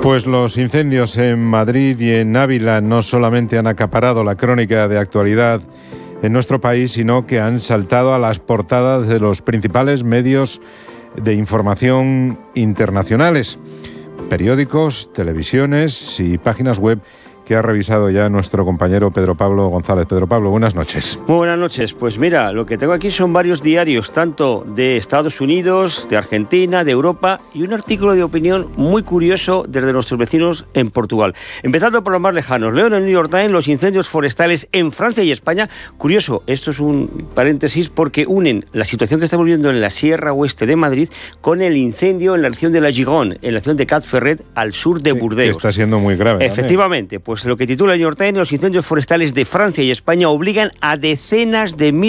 Pues los incendios en Madrid y en Ávila no solamente han acaparado la crónica de actualidad en nuestro país, sino que han saltado a las portadas de los principales medios de información internacionales, periódicos, televisiones y páginas web que ha revisado ya nuestro compañero Pedro Pablo González. Pedro Pablo, buenas noches. Muy buenas noches. Pues mira, lo que tengo aquí son varios diarios, tanto de Estados Unidos, de Argentina, de Europa, y un artículo de opinión muy curioso desde nuestros vecinos en Portugal. Empezando por los más lejanos, leo en el New York Times los incendios forestales en Francia y España. Curioso, esto es un paréntesis porque unen la situación que estamos viviendo en la Sierra Oeste de Madrid con el incendio en la región de la Gironde, en la región de Cap Ferret, al sur de Burdeos. Que está siendo muy grave. Efectivamente, pues lo que titula el New York Times, los incendios forestales de Francia y España obligan a decenas de miles